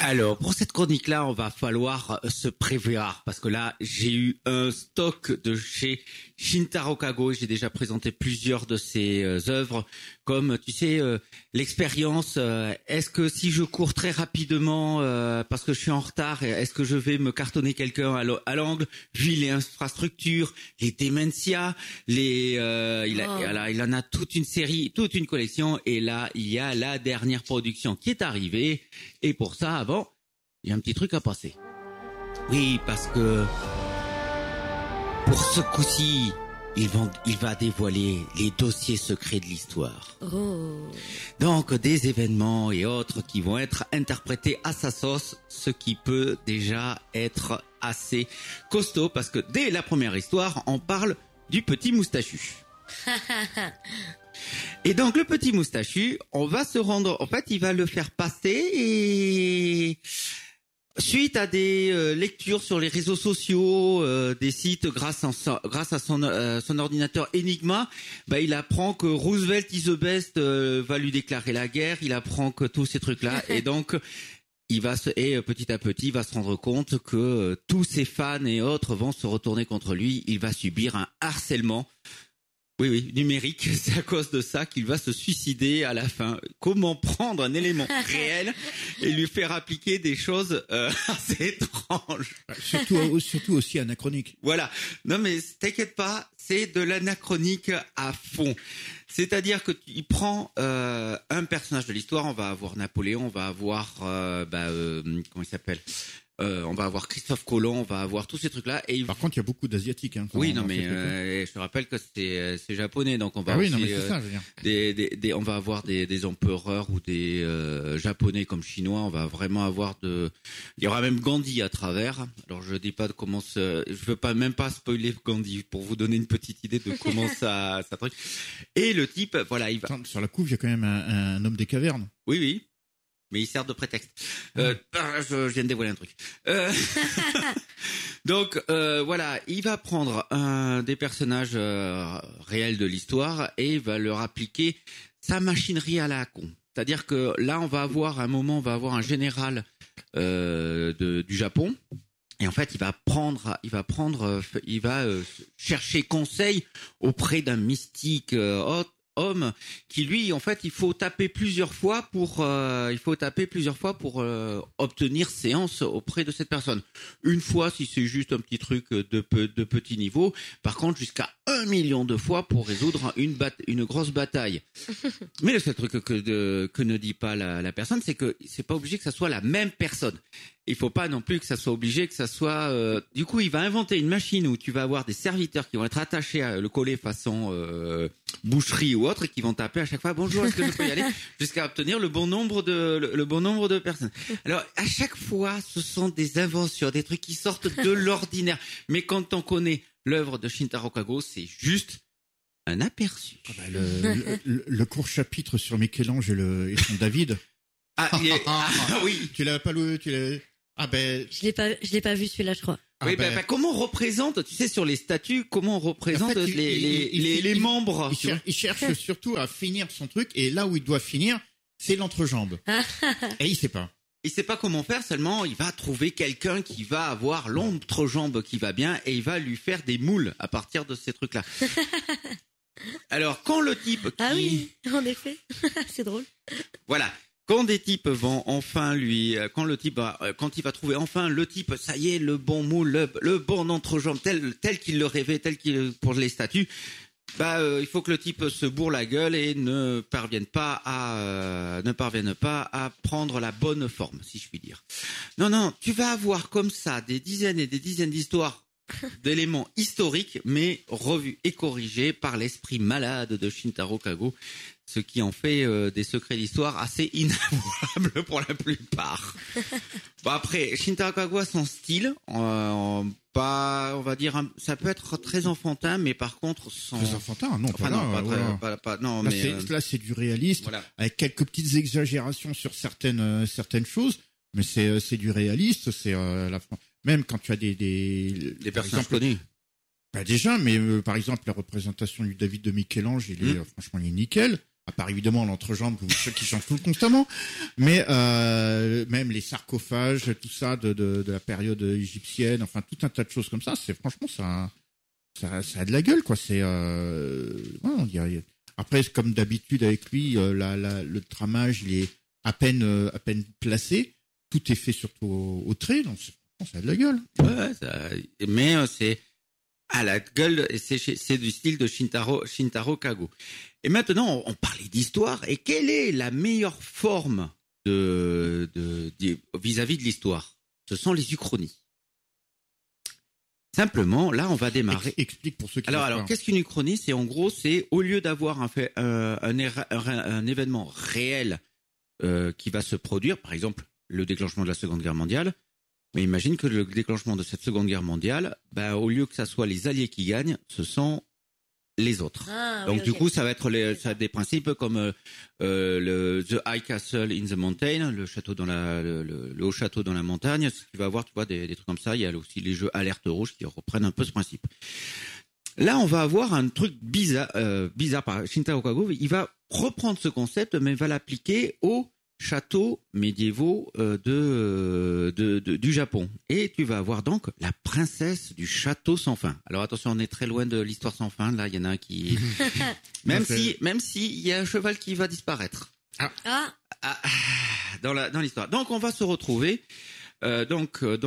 Alors, pour cette chronique-là, on va falloir se prévoir parce que là, j'ai eu un stock de chez Shintaro Kago. J'ai déjà présenté plusieurs de ses œuvres, comme, tu sais, l'expérience. Est-ce que si je cours très rapidement parce que je suis en retard, est-ce que je vais me cartonner quelqu'un à l'angle, vu les infrastructures, les Dementia, il en a toute une série, toute une collection. Et là, il y a la dernière production qui est arrivée. Et pour ça, avant, il y a un petit truc à passer. Oui, parce que pour ce coup-ci, il va dévoiler les dossiers secrets de l'histoire. Oh. Donc, des événements et autres qui vont être interprétés à sa sauce, ce qui peut déjà être assez costaud, parce que dès la première histoire, on parle du petit moustachu. Et donc le petit moustachu, on va se rendre, en fait, il va le faire passer et suite à des lectures sur les réseaux sociaux, des sites grâce à son ordinateur Enigma, il apprend que Roosevelt is the best va lui déclarer la guerre, il apprend que tous ces trucs-là et donc petit à petit, il va se rendre compte que tous ses fans et autres vont se retourner contre lui, il va subir un harcèlement. Oui, numérique, c'est à cause de ça qu'il va se suicider à la fin. Comment prendre un élément réel et lui faire appliquer des choses assez étranges. Surtout aussi anachronique. Voilà. Non mais t'inquiète pas, c'est de l'anachronique à fond. C'est-à-dire que il prend un personnage de l'histoire, on va avoir Napoléon, on va avoir comment il s'appelle, on va avoir Christophe Colomb, on va avoir tous ces trucs-là. Et par contre, il y a beaucoup d'asiatiques. Hein, oui, non, mais je te rappelle que c'est japonais, donc on va aussi, non, mais c'est ça, je veux dire. On va avoir des empereurs ou des japonais comme chinois. On va vraiment avoir il y aura même Gandhi à travers. Alors je dis pas de comment je veux même pas spoiler Gandhi pour vous donner une petite idée de comment ça truc. Et le type, voilà, il va. Attends, sur la couve, il y a quand même un homme des cavernes. Oui. Mais il sert de prétexte. Je viens de dévoiler un truc. Donc voilà, il va prendre des personnages réels de l'histoire et il va leur appliquer sa machinerie à la con. C'est-à-dire que là, on va avoir un général du Japon. Et en fait, il va chercher conseil auprès d'un mystique homme qui lui, en fait, il faut taper plusieurs fois pour obtenir séance auprès de cette personne. Une fois si c'est juste un petit truc de petit niveau. Par contre, jusqu'à 1 million de fois pour résoudre une grosse bataille. Mais le seul truc que ne dit pas la personne, c'est que c'est pas obligé que ça soit la même personne. Il faut pas non plus que ça soit obligé que ça soit. Du coup, il va inventer une machine où tu vas avoir des serviteurs qui vont être attachés à le coller façon boucherie ou autre et qui vont taper à chaque fois bonjour, est-ce que je peux y aller, jusqu'à obtenir le bon nombre de personnes. Alors à chaque fois, ce sont des inventions, des trucs qui sortent de l'ordinaire. Mais quand on connaît l'œuvre de Shintaro Kago, c'est juste un aperçu. Le court chapitre sur Michel-Ange et son David. Oui. Tu l'as pas lu, Je l'ai pas vu celui-là, je crois. Oui, comment on représente, tu sais, sur les statues, comment on représente en fait, les membres. Il cherche surtout à finir son truc, et là où il doit finir, c'est l'entrejambe. Et il sait pas. Il sait pas comment faire, seulement il va trouver quelqu'un qui va avoir l'entrejambe qui va bien, et il va lui faire des moules à partir de ces trucs-là. Alors, quand le type qui... Ah oui, en effet. C'est drôle. Voilà. Quand des types vont enfin quand il va trouver enfin le type, ça y est, le bon moule, le bon entrejambe, tel qu'il le rêvait, pour les statues, il faut que le type se bourre la gueule et ne parvienne pas à prendre la bonne forme, si je puis dire. Non, tu vas avoir comme ça des dizaines et des dizaines d'histoires d'éléments historiques, mais revus et corrigés par l'esprit malade de Shintaro Kago, ce qui en fait des secrets d'histoire assez inavouables pour la plupart. Après, Shintaro Kago a son style, on va dire, ça peut être très enfantin, mais par contre très enfantin, non, non, là c'est du réalisme, voilà, avec quelques petites exagérations sur certaines choses, mais c'est du réaliste, c'est même quand tu as des personnages connus. Déjà, mais par exemple la représentation du David de Michel-Ange, franchement il est nickel. À part évidemment l'entrejambe qui change tout constamment, mais même les sarcophages, tout ça de la période égyptienne, enfin tout un tas de choses comme ça. C'est franchement ça a de la gueule, quoi. C'est après, comme d'habitude avec lui, le tramage il est à peine placé. Tout est fait surtout au trait, donc ça a de la gueule. Ouais, mais c'est à la gueule, c'est du style de Shintaro Kago. Et maintenant, on parlait d'histoire. Et quelle est la meilleure forme vis-à-vis de l'histoire? Ce sont les uchronies. Simplement, là, on va démarrer. Explique pour ceux qui. Alors, qu'est-ce qu'une uchronie? C'est en gros, c'est au lieu d'avoir un événement réel qui va se produire, par exemple le déclenchement de la Seconde Guerre mondiale. Mais imagine que le déclenchement de cette Seconde Guerre mondiale, au lieu que ça soit les Alliés qui gagnent, ce sont les autres. Donc du coup, ça va être des principes comme The High Castle in the Mountain, le château dans le haut château dans la montagne. Tu vas avoir, tu vois, des trucs comme ça. Il y a aussi les jeux Alerte Rouge qui reprennent un peu ce principe. Là, on va avoir un truc bizarre par Shintaro Kago. Il va reprendre ce concept, mais va l'appliquer aux châteaux médiévaux du Japon. Et tu vas avoir donc la princesse du château sans fin. Alors attention, on est très loin de l'histoire sans fin. Là, il y en a un qui... même si il y a un cheval qui va disparaître. Dans l'histoire. Donc on va se retrouver dans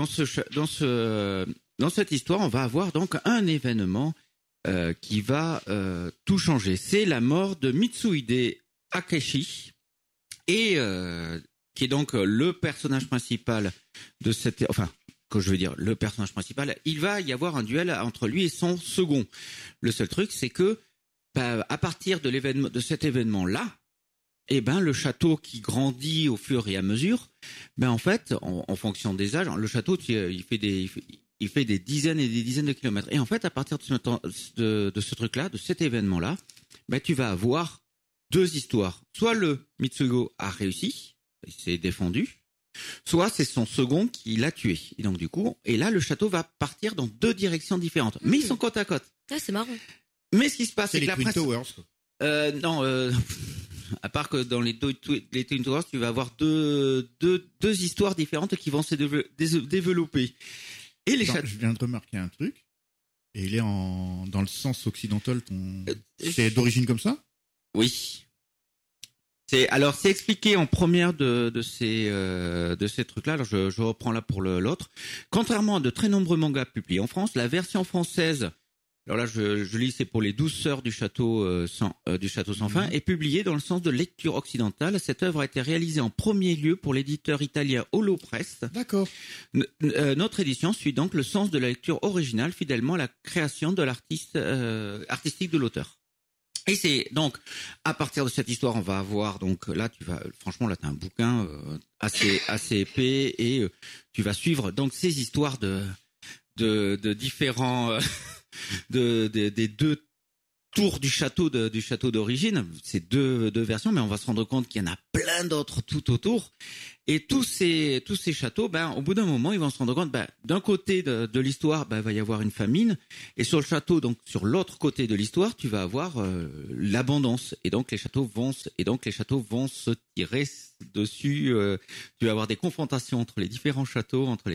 cette histoire, on va avoir donc un événement qui va tout changer. C'est la mort de Mitsuhide Akechi. Et qui est donc le personnage principal de cette, le personnage principal, il va y avoir un duel entre lui et son second. Le seul truc, c'est que à partir de cet événement-là, le château qui grandit au fur et à mesure, en fait, en fonction des âges, le château, il fait des dizaines et des dizaines de kilomètres. Et en fait, à partir de ce truc-là, de cet événement-là, tu vas avoir deux histoires. Soit le Mitsugo a réussi, il s'est défendu, soit c'est son second qui l'a tué. Et donc du coup, là le château va partir dans deux directions différentes. Mais ils sont côte à côte. Ah, c'est marrant. Mais ce qui se passe, c'est que les Twin Towers. Non, à part que dans les Twin Towers, tu vas avoir deux histoires différentes qui vont se développer. Et les je viens de remarquer un truc. Et il est dans le sens occidental. C'est d'origine comme ça? Oui. C'est expliqué en première de ces trucs-là. Alors je reprends là pour l'autre. Contrairement à de très nombreux mangas publiés en France, la version française, alors là je lis, c'est pour les 12 sœurs du château sans fin, est publiée dans le sens de lecture occidentale. Cette œuvre a été réalisée en premier lieu pour l'éditeur italien Holopress. D'accord. Notre édition suit donc le sens de la lecture originale, fidèlement à la création de l'artiste artistique de l'auteur. Et c'est donc à partir de cette histoire, on va avoir donc là t'as un bouquin assez épais et tu vas suivre donc ces histoires de différents des deux tours du château d'origine. C'est deux versions, mais on va se rendre compte qu'il y en a plein d'autres tout autour. Et tous ces châteaux, au bout d'un moment, ils vont se rendre compte, d'un côté de l'histoire, va y avoir une famine, et sur le château, donc sur l'autre côté de l'histoire, tu vas avoir l'abondance, et donc les châteaux vont se tirer dessus. Tu vas avoir des confrontations entre les différents châteaux, entre